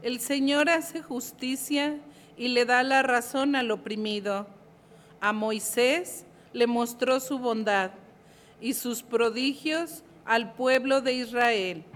El Señor hace justicia y le da la razón al oprimido. A Moisés le mostró su bondad y sus prodigios al pueblo de Israel.